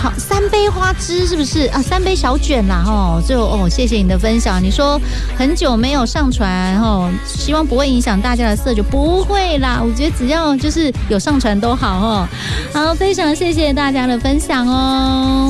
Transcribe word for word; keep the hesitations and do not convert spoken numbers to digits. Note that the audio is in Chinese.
好，三杯花枝是不是啊？三杯小卷啦，吼，就哦，谢谢你的分享。你说很久没有上传，吼，希望不会影响大家的色觉，不会啦。我觉得只要就是有上传都好，吼。好，非常谢谢大家的分享哦。